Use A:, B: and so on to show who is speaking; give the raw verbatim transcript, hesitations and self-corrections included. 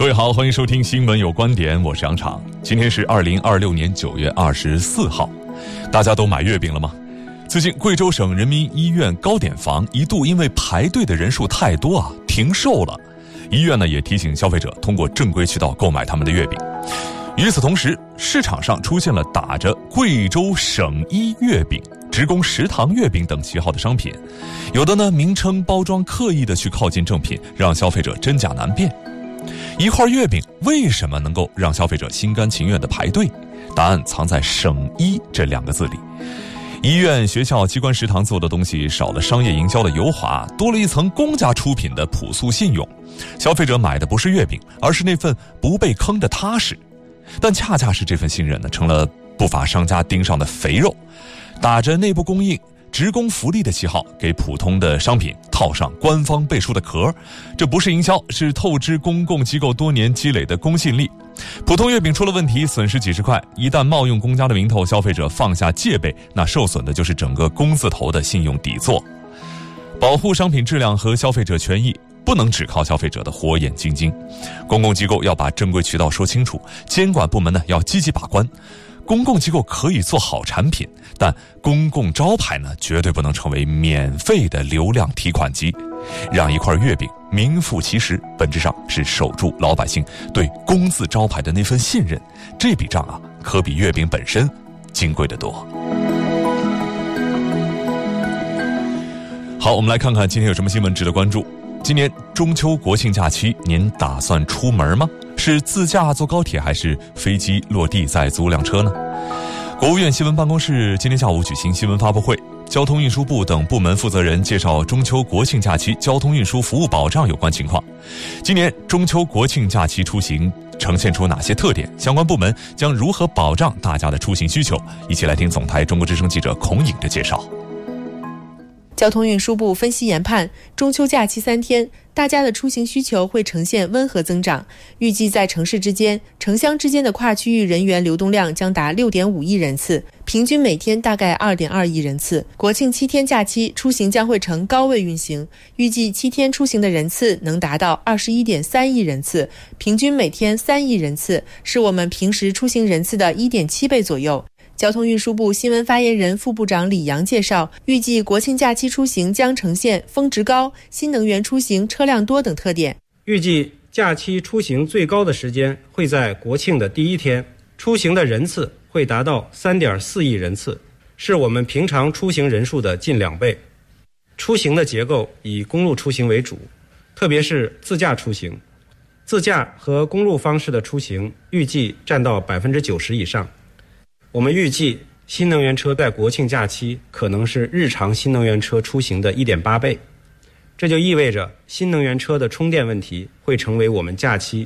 A: 各位好，欢迎收听新闻有观点，我是杨常。今天是二零二六年九月二十四号，大家都买月饼了吗？最近贵州省人民医院糕点房一度因为排队的人数太多啊，停售了。医院呢也提醒消费者通过正规渠道购买他们的月饼。与此同时，市场上出现了打着贵州省医月饼、职工食堂月饼等旗号的商品，有的呢名称包装刻意的去靠近正品，让消费者真假难辨。一块月饼为什么能够让消费者心甘情愿地排队？答案藏在省医这两个字里。医院、学校、机关食堂做的东西少了商业营销的油滑，多了一层公家出品的朴素信用。消费者买的不是月饼，而是那份不被坑的踏实。但恰恰是这份信任呢，成了不法商家盯上的肥肉，打着内部供应、职工福利的旗号，给普通的商品套上官方背书的壳。这不是营销，是透支公共机构多年积累的公信力。普通月饼出了问题，损失几十块，一旦冒用公家的名头，消费者放下戒备，那受损的就是整个工字头的信用底座。保护商品质量和消费者权益，不能只靠消费者的火眼金睛。公共机构要把正规渠道说清楚，监管部门呢要积极把关。公共机构可以做好产品，但公共招牌呢绝对不能成为免费的流量提款机。让一块月饼名副其实，本质上是守住老百姓对公字招牌的那份信任。这笔账啊，可比月饼本身金贵得多。好，我们来看看今天有什么新闻值得关注。今年中秋国庆假期，您打算出门吗？是自驾坐高铁，还是飞机落地再租辆车呢？国务院新闻办公室今天下午举行新闻发布会，交通运输部等部门负责人介绍中秋国庆假期交通运输服务保障有关情况。今年中秋国庆假期出行呈现出哪些特点？相关部门将如何保障大家的出行需求？一起来听总台中国之声记者孔颖的介绍。
B: 交通运输部分析研判，中秋假期三天，大家的出行需求会呈现温和增长。预计在城市之间、城乡之间的跨区域人员流动量将达 六点五亿人次，平均每天大概 二点二亿人次。国庆七天假期，出行将会呈高位运行，预计七天出行的人次能达到 二十一点三亿人次，平均每天三亿人次，是我们平时出行人次的 一点七倍左右。交通运输部新闻发言人副部长李阳介绍，预计国庆假期出行将呈现峰值高、新能源出行车辆多等特点。
C: 预计假期出行最高的时间会在国庆的第一天，出行的人次会达到 三点四亿人次，是我们平常出行人数的近两倍。出行的结构以公路出行为主，特别是自驾出行。自驾和公路方式的出行预计占到 百分之九十 以上。我们预计新能源车在国庆假期可能是日常新能源车出行的 一点八倍，这就意味着新能源车的充电问题会成为我们假期